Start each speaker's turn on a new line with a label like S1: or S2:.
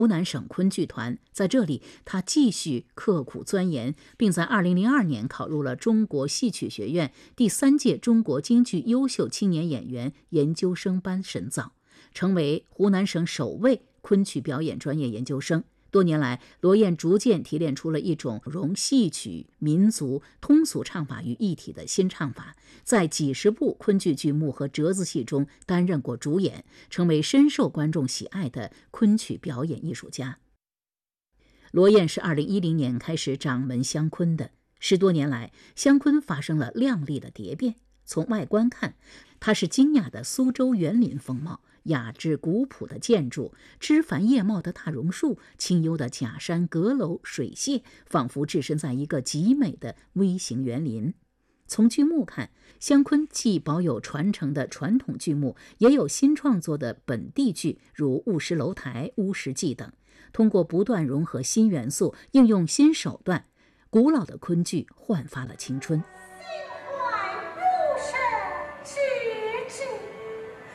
S1: 湖南省昆剧团。在这里，他继续刻苦钻研，并在2002年考入了中国戏曲学院第3届中国京剧优秀青年演员研究生班深造，成为湖南省首位昆曲表演专业研究生。多年来，罗燕逐渐提炼出了一种融戏曲、民族、通俗唱法于一体的新唱法，在几十部昆剧剧目和折子戏中担任过主演，成为深受观众喜爱的昆曲表演艺术家。罗燕是2010年开始掌门湘昆的，10多年来，湘昆发生了亮丽的蝶变。从外观看，它是精雅的苏州园林风貌，雅致古朴的建筑，枝繁叶茂的大榕树，清幽的假山、阁楼、水榭，仿佛置身在一个极美的微型园林。从剧目看，湘昆既保有传承的传统剧目，也有新创作的本地剧，如《雾石楼台》《乌石记》等。通过不断融合新元素，应用新手段，古老的昆剧焕发了青春。